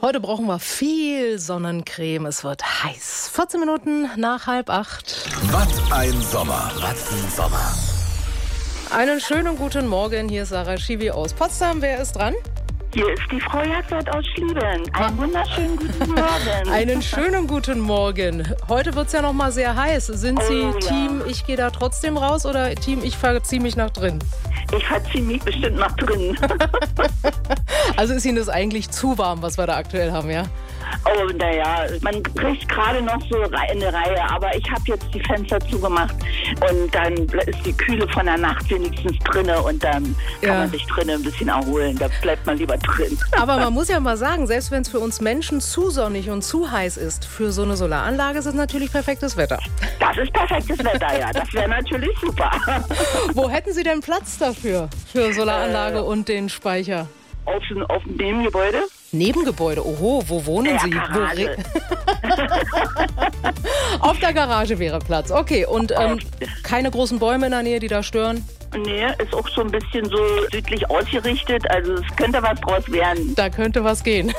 Heute brauchen wir viel Sonnencreme. Es wird heiß. 14 Minuten nach 7:30. Was ein Sommer. Was ein Sommer. Einen schönen guten Morgen. Hier ist Sarah Schiwi aus Potsdam. Wer ist dran? Hier ist die Frau Herzog aus Schlieben. Einen wunderschönen guten Morgen. Einen schönen guten Morgen. Heute wird es ja noch mal sehr heiß. Sind Sie ja. Team, ich gehe da trotzdem raus oder Team, ich verziehe mich nach drin? Ich verziehe mich bestimmt nach drinnen. Also ist Ihnen das eigentlich zu warm, was wir da aktuell haben, ja? Oh, naja, man kriegt gerade noch so eine Reihe, aber ich habe jetzt die Fenster zugemacht und dann ist die Kühle von der Nacht wenigstens drinne und dann kann man sich drinnen ein bisschen erholen. Da bleibt man lieber drin. Aber man muss ja mal sagen, selbst wenn es für uns Menschen zu sonnig und zu heiß ist, für so eine Solaranlage ist es natürlich perfektes Wetter. Das ist perfektes Wetter, ja. Das wäre natürlich super. Wo hätten Sie denn Platz dafür, für Solaranlage und den Speicher? Auf dem Nebengebäude? Nebengebäude, oho, wo wohnen Sie? Garage. Auf der Garage wäre Platz, okay. Und keine großen Bäume in der Nähe, die da stören? Nee, ist auch so ein bisschen so südlich ausgerichtet, also es könnte was draus werden. Da könnte was gehen.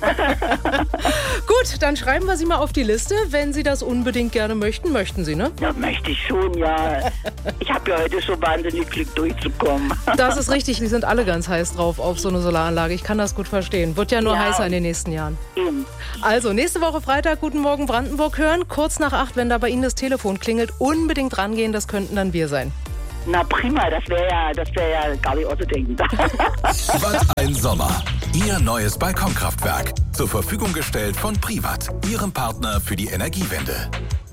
Gut, dann schreiben wir Sie mal auf die Liste. Wenn Sie das unbedingt gerne möchten, möchten Sie, ne? Ja, möchte ich schon, ja. Ich habe ja heute schon wahnsinnig Glück durchzukommen. Das ist richtig, die sind alle ganz heiß drauf auf so eine Solaranlage. Ich kann das gut verstehen. Wird ja nur heißer in den nächsten Jahren. Eben. Also, nächste Woche Freitag, Guten Morgen Brandenburg hören. Kurz nach 8, wenn da bei Ihnen das Telefon klingelt, unbedingt rangehen, das könnten dann wir sein. Na prima, das wäre ja gar nicht auszudenken. Was ein Sommer. Ihr neues Balkonkraftwerk. Zur Verfügung gestellt von Privat, Ihrem Partner für die Energiewende.